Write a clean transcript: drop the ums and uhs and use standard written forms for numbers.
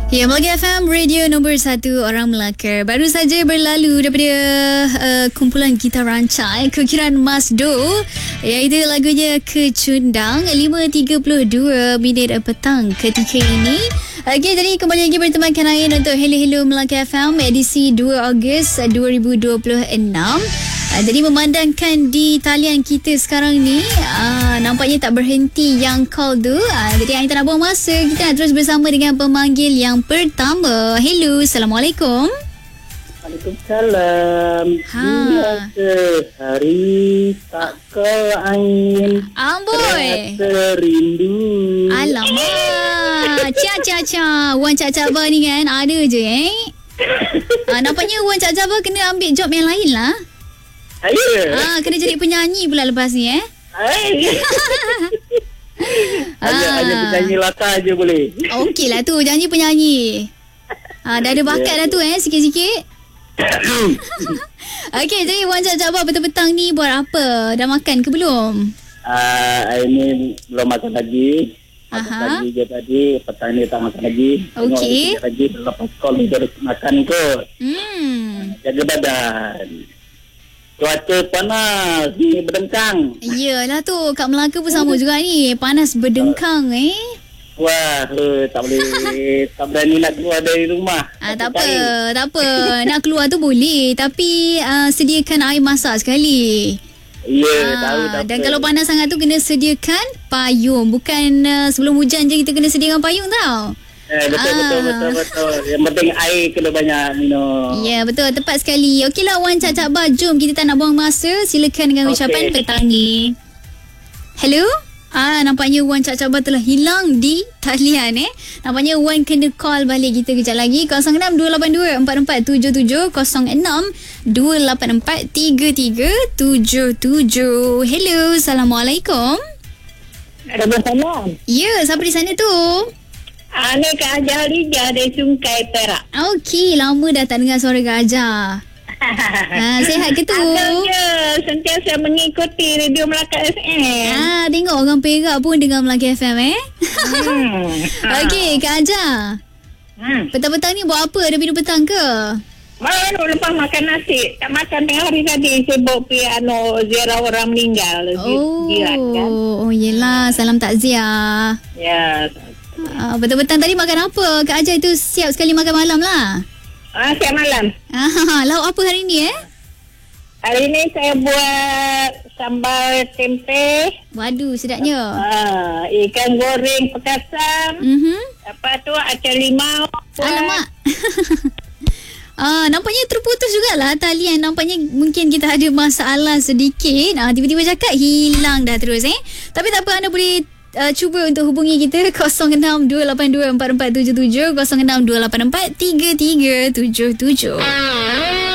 Ya, Melaka FM, radio nombor 1 orang Melaka. Baru saja berlalu daripada kumpulan gitar rancak Kukiran Mas Do, iaitu lagunya Kecundang. 5.32 minit petang ketika ini. Okey, jadi kembali lagi bertemankan Ain untuk Hello Melaka FM edisi 2 Ogos 2026. Jadi memandangkan di talian kita sekarang ni, nampaknya tak berhenti yang call tu. Jadi Ain tak nak buang masa, kita nak terus bersama dengan pemanggil yang pertama. Hello, Assalamualaikum. Waalaikumsalam. Biasa hari tak ke Ain. Amboi. Rasa rindu. Alamak. Cia. Wan Cak Cabar ni kan ada je nampaknya Wan Cak Cabar kena ambil job yang lain lah. Kena jadi penyanyi pula lepas ni Hanya penyanyi latar je boleh. Okey lah tu, janji penyanyi. Dah ada bakat dah tu sikit-sikit. Okey, jadi Wan Cak Cabar petang-petang ni buat apa? Dah makan ke belum? Ini belum makan lagi. Makan lagi je tadi. Petang ni tak makan lagi. Okey. Lagi lepas call ni baru makan kot. Jaga badan. Cuaca panas ni berdengkang. Yelah tu, kat Melaka pun sama juga ni. Panas berdengkang Wah, tak boleh. Tak berani nak keluar dari rumah. Tak apa. Nak keluar tu boleh, tapi sediakan air masak sekali. Tahu. Dan kalau panas sangat tu kena sediakan payung. Bukan sebelum hujan je kita kena sediakan payung tau. Betul. Yang penting air kena banyak minum. Ya, betul. Tepat sekali. Okeylah Wan Cak Cabar, jom kita tak nak buang masa. Silakan dengan ucapan petang ni. Hello? Nampaknya Wan Cak Cabar telah hilang di talian Nampaknya Wan kena call balik kita kejap lagi. 06-282-4477, 06-284-3377. Hello, Assalamualaikum. Assalamualaikum. Ya, siapa di sana tu? Ni Kak Hajar Lijah dari Sungai Perak. Okey, lama dah tak dengar suara Kak Hajar. Sihat ke tu? Agaknya sentiasa mengikuti Radio Melaka FM. Tengok orang Perak pun dengar Melaka FM Okey, Kak Hajar. Petang-petang ni buat apa? Ada minum petang ke? Baru lepas makan nasi. Tak makan tengah hari tadi. Sibuk pergi ziarah orang meninggal. Ziarah kan? Oh, yelah. Salam takziah. Ya. Petang-petang tadi makan apa? Kak Hajar itu siap sekali makan malam lah. Siap malam. Lauk apa hari ni Hari ni saya buat sambal tempe. Waduh, sedapnya. Ikan goreng pekasam. Lepas tu acar limau. Alamak. Nampaknya terputus jugalah talian. Nampaknya mungkin kita ada masalah sedikit. Tiba-tiba cakap hilang dah terus Tapi tak apa, anda boleh cuba untuk hubungi kita 06-282-4477, 06-284-3377.